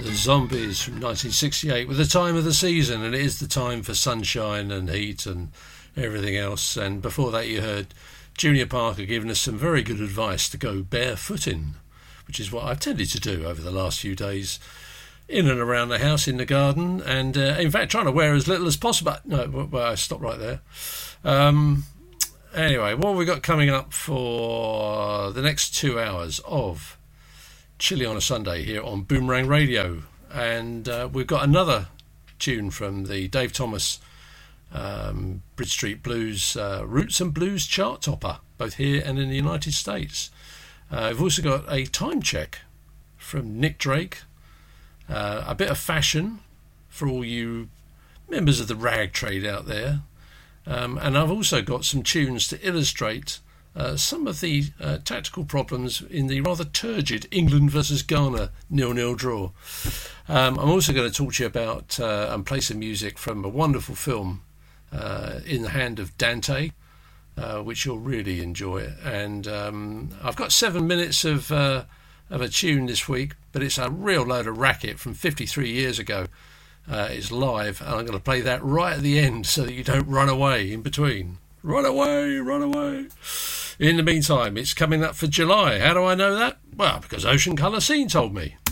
The Zombies from 1968 with the time of the season, and it is the time for sunshine and heat and everything else. And before that you heard Junior Parker giving us some very good advice to go barefooting, which is what I've tended to do over the last few days in and around the house, in the garden, and in fact trying to wear as little as possible. No, well, I stopped right there. Anyway, what have we got coming up for the next 2 hours of Chilly on a Sunday here on Boomerang Radio? And we've got another tune from the Dave Thomas Bridge Street Blues Roots and Blues chart topper, both here and in the United States. We've also got a time check from Nick Drake, a bit of fashion for all you members of the rag trade out there, and I've also got some tunes to illustrate some of the tactical problems in the rather turgid England versus Ghana 0-0 draw. I'm also going to talk to you about and play some music from a wonderful film, In the Hand of Dante, which you'll really enjoy. And I've got 7 minutes of a tune this week, but it's a real load of racket from 53 years ago. It's live, and I'm going to play that right at the end so that you don't run away in between. Run away, run away. In the meantime, it's coming up for July. How do I know that? Well, because Ocean Colour Scene told me.